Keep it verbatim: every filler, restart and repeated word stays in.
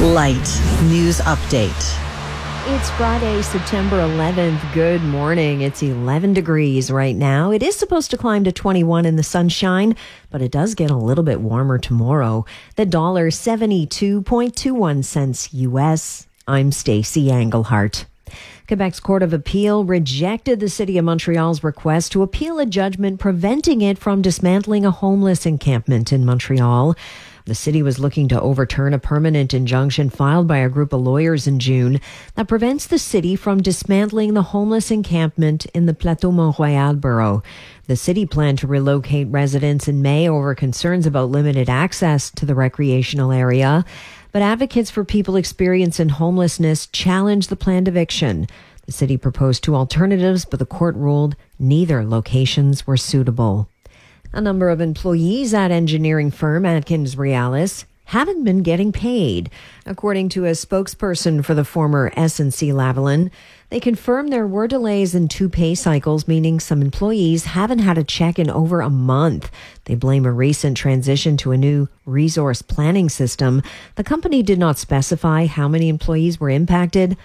Light News Update. It's Friday, September eleventh. Good morning. It's eleven degrees right now. It is supposed to climb to twenty-one in the sunshine, but it does get a little bit warmer tomorrow. The dollar seventy-two point two one cents U S. I'm Stacey Engelhart. Quebec's Court of Appeal rejected the City of Montreal's request to appeal a judgment preventing it from dismantling a homeless encampment in Montreal. The city was looking to overturn a permanent injunction filed by a group of lawyers in June that prevents the city from dismantling the homeless encampment in the Plateau Mont-Royal borough. The city planned to relocate residents in May over concerns about limited access to the recreational area. But advocates for people experiencing homelessness challenged the planned eviction. The city proposed two alternatives, but the court ruled neither locations were suitable. A number of employees at engineering firm Atkins Realis haven't been getting paid. According to a spokesperson for the former S and C Lavalin, they confirmed there were delays in two pay cycles, meaning some employees haven't had a check in over a month. They blame a recent transition to a new resource planning system. The company did not specify how many employees were impacted,